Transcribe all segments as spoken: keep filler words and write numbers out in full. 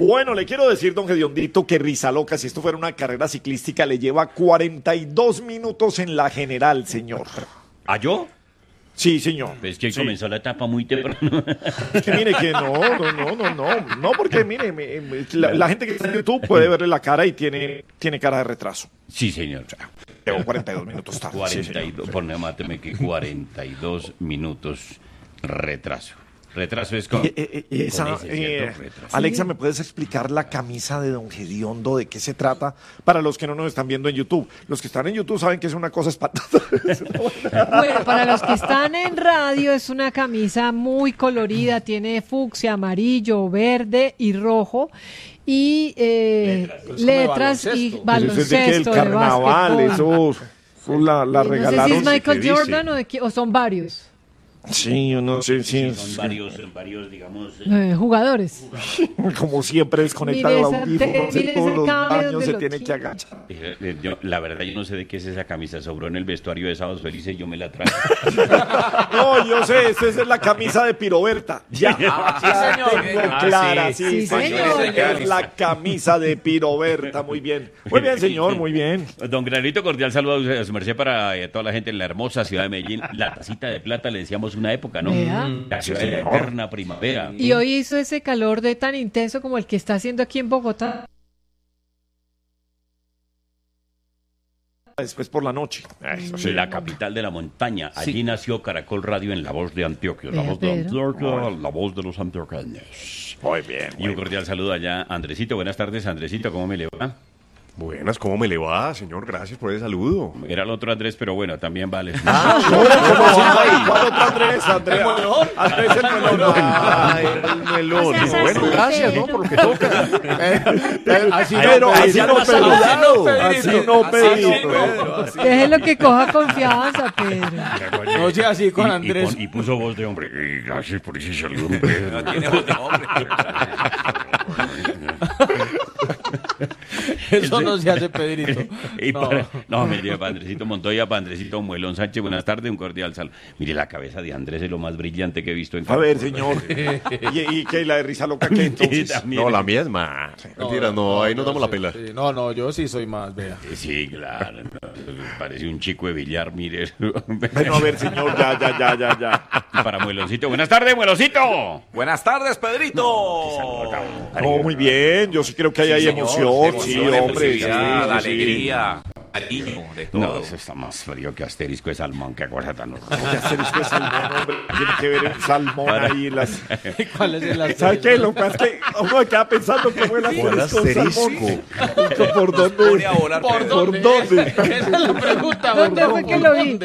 Bueno, le quiero decir, don Gediondito, que Rizaloca, si esto fuera una carrera ciclística, le lleva cuarenta y dos minutos en la general, señor. ¿A yo? Sí, señor. Es que sí. comenzó la etapa muy temprano. Es que mire que no, no, no, no, no, no, porque mire, me, me, la, la gente que está en YouTube puede verle la cara y tiene, tiene cara de retraso. Sí, señor. Llevo cuarenta y dos minutos tarde. cuarenta y dos, sí, por máteme que cuarenta y dos minutos retraso. Retraso es con, eh, eh, eh, esa, con ese, eh, retraso. Alexa, ¿me puedes explicar la camisa de don Gediondo? ¿De qué se trata? Para los que no nos están viendo en YouTube. Los que están en YouTube saben que es una cosa espantosa. Bueno, para los que están en radio, es una camisa muy colorida. Tiene fucsia, amarillo, verde y rojo. Y eh, letras, letras y baloncesto. Eso es de que el carnaval, eso, eso la, la regalaron. No sé si es Michael Jordan o, de, o son varios. Sí, yo no sé si sí, son varios, son varios, digamos, eh, jugadores. Como siempre desconecta el audífono, todos los años se tiene que agachar. Eh, eh, yo, la verdad, yo no sé de qué es esa camisa, sobró en el vestuario de Sábados Felices, yo me la traje. No, yo sé, esa es la camisa de Piroberta. Ya, ah, ya sí, señor. tengo Ah, clara, sí, sí, sí, señor. señor. La camisa de Piroberta, muy bien. Muy bien, señor, muy bien. Don Granito, cordial saludo a su merced para eh, toda la gente en la hermosa ciudad de Medellín. La tacita de plata le decíamos una época, ¿no? Vea. La ciudad de la eterna primavera. Y hoy hizo ese calor de tan intenso como el que está haciendo aquí en Bogotá. Después por la noche. Eso sí. La capital de la montaña. Allí sí. Nació Caracol Radio en La Voz de Antioquia. La Vea, Voz de pero. Antioquia, la voz de los antioqueños. Muy bien. Y un cordial saludo allá a Andresito. Buenas tardes, Andresito. ¿Cómo me le va? Buenas, ¿cómo me le va, señor? Gracias por el saludo. Era el otro Andrés, pero bueno, también vale. Ah, no, ¿cuál otro Andrés? Andrés, Andrés el melón. Ay, el melón. O sea, No, bueno, sí, gracias, sí. ¿no? Por lo que toca. Así pero así no Pedro. Así no Pedro. Déjelo que coja confianza, Pedro. No sea así con Y- y Andrés. pon- Y, puso voz de hombre. Y gracias por ese saludo, Pedro. No tiene voz de hombre. Eso no se hace, Pedrito. Y No. para- no, mire, para Andresito Montoya, para Andresito Muelón Sánchez, buenas tardes, un cordial saludo. Mire, la cabeza de Andrés es lo más brillante que he visto en A ver, señor. ¿Y, y qué? ¿Y la de Rizaloca qué entonces? también. No, la mía es más. Mentira, no, ahí nos damos la pela. Sí, no, no, yo sí soy más, vea. Sí, claro, no, parece un chico de billar, mire. Bueno, a ver, señor, ya, ya, ya, ya, ya. Y para Mueloncito, buenas tardes, Mueloncito. Buenas tardes, Pedrito. No, muy bien. Yo sí creo que ahí hay emoción. Sí, hombre. Sí, la sí, sí. alegría, cariño, de todo. No, eso está más frío que asterisco de salmón, qué cosa tan horrorosa. ¿Qué hacer esto de salmón, hombre? Tiene que ver el salmón ahí en las... ¿Cuál es el ¿Sabe qué? Lo que pasa es que uno me queda pensando cómo el ¿Cuál asterisco con asterisco? salmón. ¿Por dónde? Pone a volar, ¿Por Pedro. dónde? ¿Por dónde? Esa es la pregunta. ¿Dónde fue que lo vi?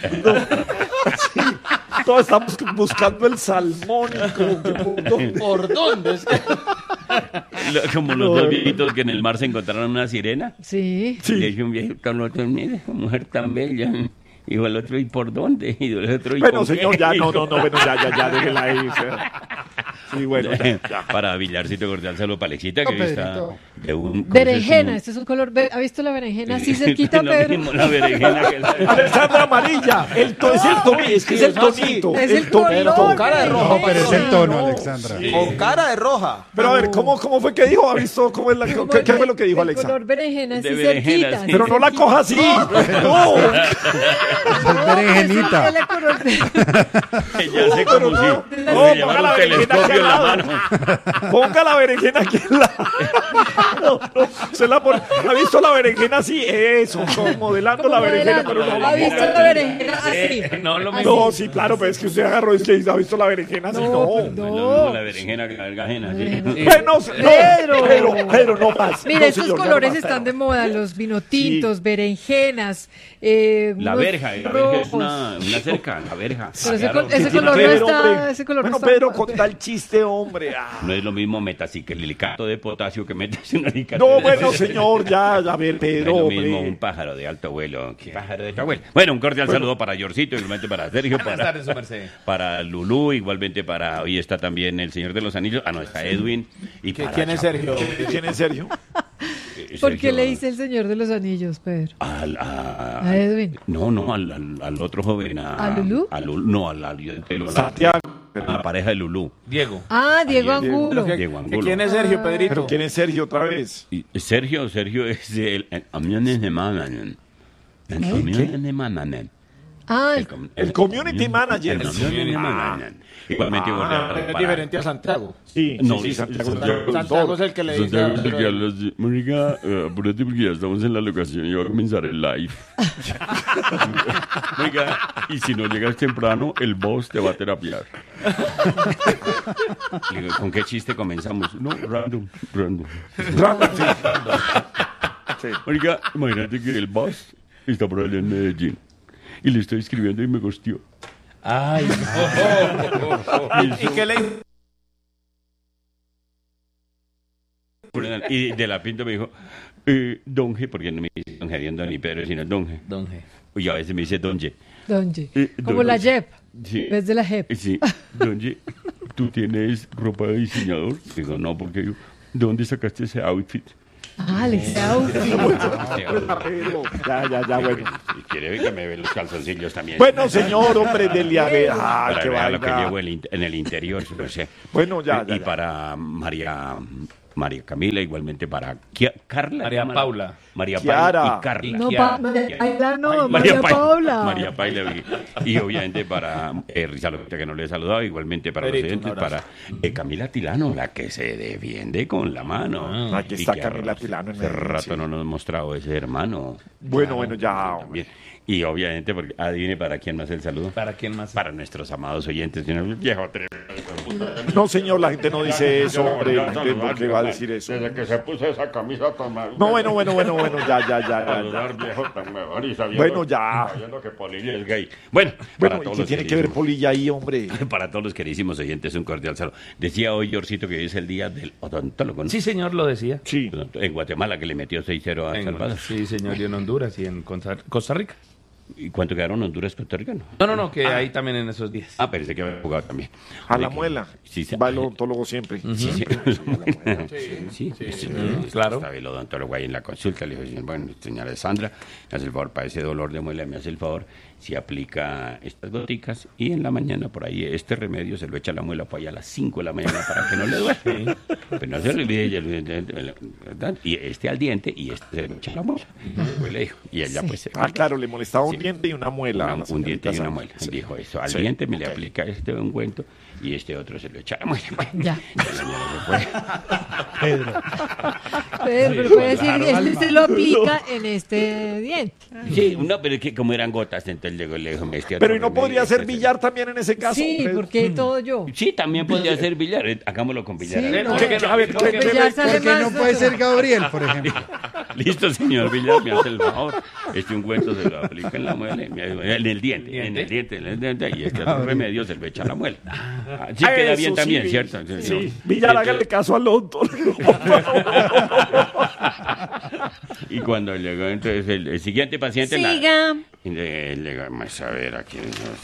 Todos estamos buscando el salmón. Y como que, ¿por dónde? ¿Por dónde? Es que- Lo- Como los dos viejitos que en el mar se encontraron una sirena. Sí. Y le dice un viejito al otro, mire, esa mujer tan bella. Dijo el otro, ¿y por dónde? Y el otro, ¿y Bueno, con qué? señor, ya, no, no, no, bueno, ya, ya, ya, déjela ahí. O sea. Sí, bueno, ya, ya. Para Villarcito cordial saludo para Alexita, que No, hoy está Pedrito. de un... Berenjena, este es un color. ve- ¿Ha visto la berenjena así cerquita, Lo Pedro? mismo, la berenjena que la... Alexandra amarilla, el to, es el tono, es que es el tonito, Es el el tonito. color. Con cara de rojo, No, Pero es el tono, No. Alexandra. Con cara de roja. Pero a ver, ¿cómo, cómo fue que dijo? ¿Ha visto cómo es la, Como qué, qué el- fue lo que dijo el Alexa? color berenjena así De berenjena, cerquita. sí. Pero no la coja así. No. Es berenjenita. Es el color de- Que ya sé como si no, como no, si llevara ponga la un berenjena telescopio aquí en la al mano. lado. Ponga la berenjena aquí en la... No, no, se la pone... ¿Ha visto la berenjena así? Eso, como modelando la berenjena, pero no. ¿Ha visto la berenjena así? Eh, No, lo Así. mismo. No, sí, claro, pero es que usted agarró y es que ha visto la berenjena así. No, No. pues No es lo no. mismo la berenjena que la vergajena, sí. Bueno, no, Pedro. pero, pero no más. Mira, No, estos señor, ya colores no más. están de moda, los vinotintos, berenjenas, eh, La unos verja, la verja es rojos. una, una cerca, la verja. Pero ese, Claro. col- ese ¿Qué tiene color que no ver, está, hombre? ese color Bueno, no está. Pedro, con tal chiste, hombre. Ah. No es lo mismo metaciclilicato de potasio que metaciclilicato No, de- bueno, señor, ya, a ver, No Pedro, es lo mismo hombre. un pájaro de alto vuelo que pájaro de alto vuelo. Bueno, un cordial saludo para Yorcito, igualmente para Sergio, Buenas para, tardes, su merced. para Lulú, igualmente para... Hoy está también el Señor de los Anillos. Ah, no, está Edwin. Y ¿Qui- para ¿Quién es Chapo. Sergio? ¿Quién es Sergio? Eh, ¿Por qué Sergio, le dice el Señor de los Anillos, Pedro? Al, a, ¿A Edwin? No, no, al, al, al otro joven. ¿A, ¿A Lulú? a Lulú? No, al... al, al- al- Santiago. La pareja de Lulú. Diego. Ah, Diego Ayer- Angulo. ¿Qué- Diego ¿que Angulo. ¿Quién es Sergio, Pedrito? ¿Pero quién es Sergio otra vez? Y Sergio, Sergio es el, el community manager. El community manager. Ah, El, com- El community manager. El community manager. Igualmente Ah, goleador es para- diferente a Santiago. Sí, No, sí, sí, es- Santiago es- es el Santiago productor. es el que le dice... Santiago a- es el que habla así, marica, eh, apúrate porque ya estamos en la locación y va a comenzar el live. Marica, y si no llegas temprano, el boss te va a terapiar. Le digo, ¿con qué chiste comenzamos? No, random, random. Sí. Marica, imagínate que el boss está por allá en Medellín y le estoy escribiendo y me gosteó. Ay, ¿Y qué le Y de la pinta me dijo, eh, Donge, porque no me dice Donge Ariendo ni Pedro, sino Donge. Don G. Y a veces me dice Donge. Donje. Eh, Como Donje. la Jep. Sí. Ves de la Jep. Sí, Donge, ¿tú tienes ropa de diseñador? Digo, no, porque yo, ¿de dónde sacaste ese outfit? Ah, Alex Outfit. Ya, ya, ya, bueno. Si quiere que me ve los calzoncillos también. Bueno, señor, hombre, Delia, ve. Ay, Para qué que vea lo que vaina. llevo en el in- en el interior, no sé. Bueno, ya, ya, Y ya. para María María Camila, igualmente para Kia- Carla. María llaman. Paula. María Kiara. Paula y Carla. No, Kiara. pa, María Paula no, Ay, María Pa- Paula. María Paula y, y obviamente para eh, Risa Lopeta, que no le he saludado, igualmente para Pedrito, los un oyentes, abrazo. para eh, Camila Tilano, la que se defiende con la mano. Aquí Y está que Camila hace Tilano en Hace Medellín, rato sí. no nos ha mostrado ese hermano. Bueno, bueno, ya, hombre. También. Y obviamente, porque adivine para quién más el saludo. ¿Para quién más? Para nuestros amados oyentes. señor viejo tremendo. No, señor, la gente no dice eso, hombre. La gente no que va a decir eso. Desde que se puso esa camisa tan mal. No, bueno, bueno, bueno, bueno, ya, ya, ya, ya, ya. Saludar, viejo tan mejor y sabiendo, Bueno, ya. sabiendo que Polilla es gay. Bueno, Bueno, para ¿y todos qué los tiene que ver queridísimos- Polilla ahí, hombre? Para todos los queridísimos oyentes, un cordial saludo. Decía hoy, Yorcito, que hoy es el día del odontólogo, ¿no? Sí, señor, lo decía. Sí. En Guatemala, que le metió seis cero a En- Salvador. sí, señor, y en Honduras y en Costa Costa Rica. ¿Y cuánto quedaron Honduras, Costa Rica? No, No, no, no, que ahí también en esos días. Ah, parece que había jugado también. A la Oye, que- muela. Sí, sí. Va el odontólogo siempre. Sí, sí. Sí, sí, sí, claro. Estaba el odontólogo ahí en la consulta. Le dijo, bueno, señora Sandra, me hace el favor, para ese dolor de muela, me hace el favor, si aplica estas goticas y en la mañana por ahí este remedio se lo echa a la muela por allá a las cinco de la mañana para que no le duele. Pero no se le olvide, ya lo- ¿verdad? Y este al diente y este se lo echa a la muela. Pues le dijo, y ella pues se Ah, claro, le molestaba un Sí. diente y una muela. Una- a la un diente y señorita una Sandra. muela. Sí. Dijo eso. Al Sí, diente me le ok. aplica este ungüento y este otro se lo echa a la muela. Ya. La señora se fue. Pedro, pero puede decir, este se lo aplica en este diente. Sí, no, pero es que como eran gotas, entonces llegó le dijo, me este Pero otro ¿y no remedio, podría ser este- billar también en ese caso? Sí, Pedro? porque todo yo. Sí, también podría ser billar. eh, Hagámoslo con billar. Sí, A ver, no. ¿Por qué no? A ver, ¿Por qué ¿qué- no? Pues ya sale Porque más no puede ser Gabriel, por ejemplo. Listo, señor Villar, me hace el favor. Este ungüento se lo aplica en la muela, y me- en el diente, en el diente, en el diente, y este otro remedio se lo echa a la muela. Ah, sí, queda Eso bien sí, también, Vi- ¿cierto? Sí, Villar, hágale caso al odontólogo. Y cuando llegó entonces el, el siguiente paciente... la- Siga. y le, le vamos a ver aquí.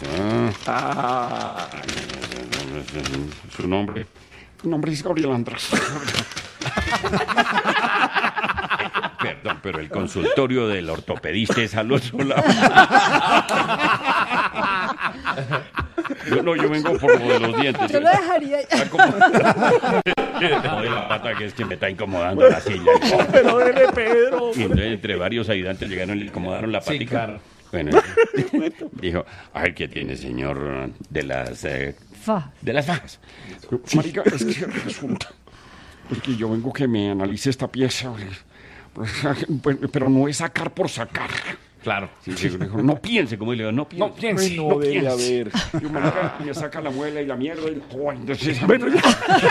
Ah, Su nombre. su nombre es Gabriel Andrés. Perdón, pero el consultorio del ortopedista es al otro lado. Yo no, yo vengo por lo de los dientes. Yo lo dejaría. Está como... Joder, la pata que es que me está incomodando la silla. Pero dele, Pedro. Y entonces, entre varios ayudantes llegaron y le acomodaron la Sí, patica. claro. Bueno, dijo, ay, ¿qué tiene, señor? De las... eh, Fa. de las fajas. Marica, es que resulta pues que yo vengo que me analice esta pieza, pues, pero no es sacar por sacar. Claro. Sí, sí, dijo, no piense, como le digo, no piense. No piense. No, no debe piense. haber. Yo me, me saca la muela y la mierda y oh, entonces, Bueno, ya.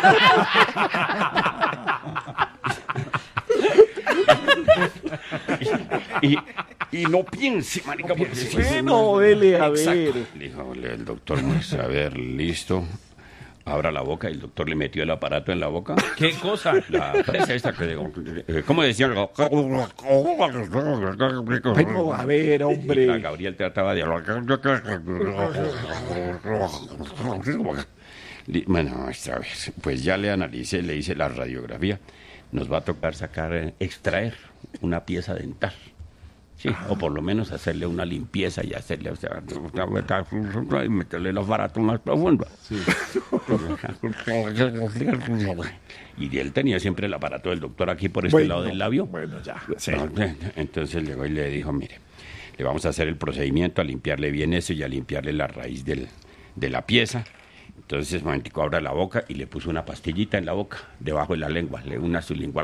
Y, y no piense, marica, porque si- Bueno, dele, a ver. Dijo el doctor, pues, a ver, listo. Abra la boca, y el doctor le metió el aparato en la boca. ¿Qué cosa? La presa esta que digo, eh, ¿cómo decía? Bueno, a ver, Y la hombre. Gabriel trataba de... Di- Bueno, esta vez, pues ya le analicé, le hice la radiografía. Nos va a tocar sacar, eh, extraer una pieza dental. Sí, o por lo menos hacerle una limpieza y hacerle, o sea, y meterle los baratos más profundos. Sí. Y él tenía siempre el aparato del doctor aquí por este Bueno, lado del labio. Bueno, ya. Sí. Entonces llegó y le dijo, mire, le vamos a hacer el procedimiento, a limpiarle bien eso y a limpiarle la raíz del, de la pieza. Entonces, momentico, abra la boca y le puso una pastillita en la boca, debajo de la lengua, le una su lengua.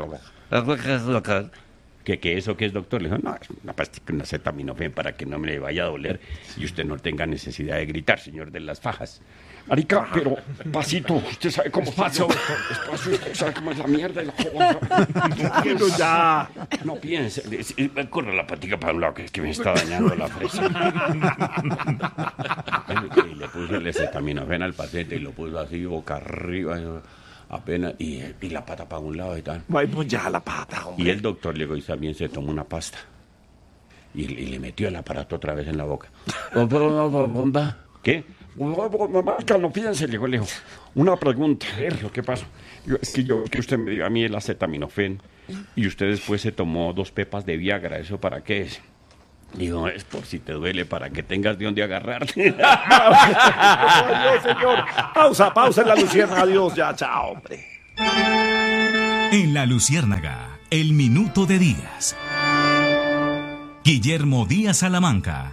¿Qué, qué eso qué es, doctor? Le dijo, no, es una pastilla, una acetaminofén para que no me le vaya a doler y usted no tenga necesidad de gritar, señor de las fajas. Marica, pero pasito, usted sabe cómo pasó. Despacio, usted sabe cómo es la mierda y la joda. Pero ya. No piense, corre la patica para un lado, que es que me está dañando la fresa. Y le puso el acetaminofén al paciente y lo puso así, boca arriba, apenas, y, y la pata para un lado y tal. Bueno, ya la pata, hombre. Y el doctor llegó y también se tomó una pasta. Y, y le metió el aparato otra vez en la boca. ¿Qué? Marica, no piense, llegó, le dijo. Una pregunta, Sergio, ¿qué pasó? Yo, es que yo, que usted me dio a mí el acetaminofén y usted después se tomó dos pepas de Viagra, ¿eso para qué es? Digo, es por si te duele, para que tengas de dónde agarrarte. Oye, señor. Pausa, pausa en La Luciérnaga. Adiós, ya, chao, hombre. En La Luciérnaga, el minuto de Díaz. Guillermo Díaz Salamanca.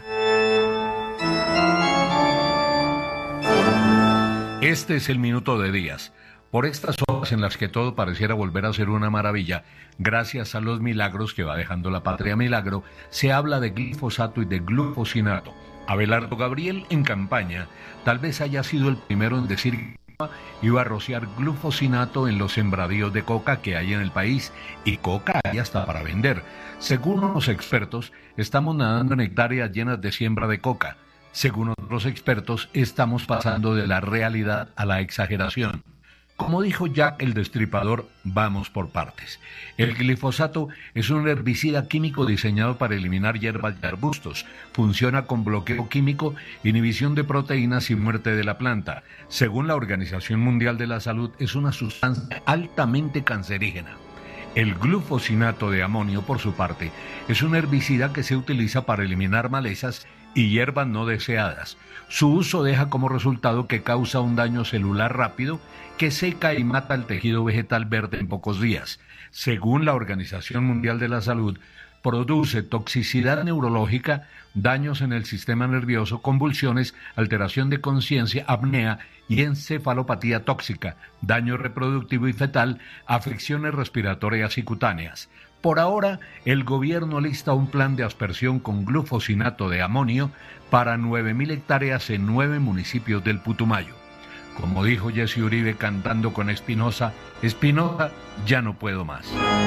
Este es el minuto de Díaz. Por estas horas en las que todo pareciera volver a ser una maravilla, gracias a los milagros que va dejando la patria milagro, se habla de glifosato y de glufosinato. Abelardo Gabriel, en campaña, tal vez haya sido el primero en decir que iba a rociar glufosinato en los sembradíos de coca que hay en el país, y coca hay hasta para vender. Según los expertos, estamos nadando en hectáreas llenas de siembra de coca. Según otros expertos, estamos pasando de la realidad a la exageración. Como dijo Jack el Destripador, vamos por partes. El glifosato es un herbicida químico diseñado para eliminar hierbas y arbustos. Funciona con bloqueo químico, inhibición de proteínas y muerte de la planta. Según la Organización Mundial de la Salud, es una sustancia altamente cancerígena. El glufosinato de amonio, por su parte, es un herbicida que se utiliza para eliminar malezas y hierbas no deseadas. Su uso deja como resultado que causa un daño celular rápido que seca y mata el tejido vegetal verde en pocos días. Según la Organización Mundial de la Salud, produce toxicidad neurológica, daños en el sistema nervioso, convulsiones, alteración de conciencia, apnea y encefalopatía tóxica, daño reproductivo y fetal, afecciones respiratorias y cutáneas. Por ahora, el gobierno lista un plan de aspersión con glufosinato de amonio para nueve mil hectáreas en nueve municipios del Putumayo. Como dijo Jesse Uribe cantando con Espinosa, Espinosa, ya no puedo más.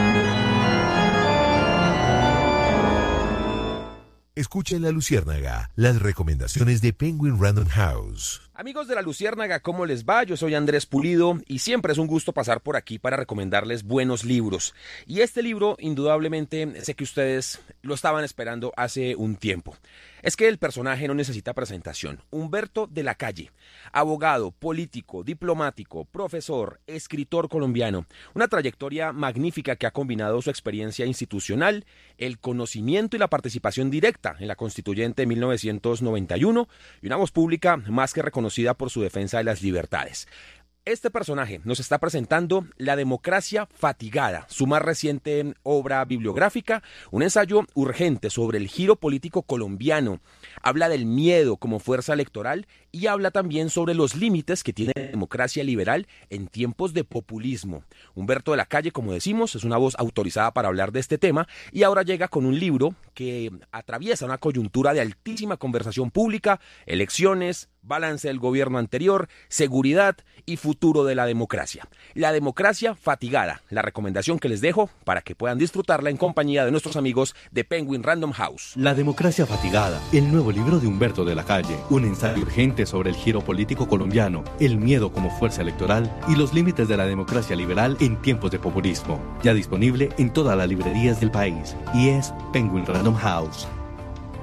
Escucha en La Luciérnaga las recomendaciones de Penguin Random House. Amigos de La Luciérnaga, ¿cómo les va? Yo soy Andrés Pulido y siempre es un gusto pasar por aquí para recomendarles buenos libros. Y este libro, indudablemente, sé que ustedes lo estaban esperando hace un tiempo. Es que el personaje no necesita presentación. Humberto de la Calle, abogado, político, diplomático, profesor, escritor colombiano. Una trayectoria magnífica que ha combinado su experiencia institucional, el conocimiento y la participación directa en la Constituyente de mil novecientos noventa y uno y una voz pública más que reconocida por su defensa de las libertades. Este personaje nos está presentando La democracia fatigada, su más reciente obra bibliográfica, un ensayo urgente sobre el giro político colombiano. Habla del miedo como fuerza electoral y habla también sobre los límites que tiene la democracia liberal en tiempos de populismo. Humberto de la Calle, como decimos, es una voz autorizada para hablar de este tema y ahora llega con un libro que atraviesa una coyuntura de altísima conversación pública, elecciones, balance del gobierno anterior, seguridad y futuro de la democracia. La democracia fatigada, la recomendación que les dejo para que puedan disfrutarla en compañía de nuestros amigos de Penguin Random House. La democracia fatigada, el nuevo libro de Humberto de la Calle, un ensayo urgente sobre el giro político colombiano, el miedo como fuerza electoral y los límites de la democracia liberal en tiempos de populismo. Ya disponible en todas las librerías del país y es Penguin Random House.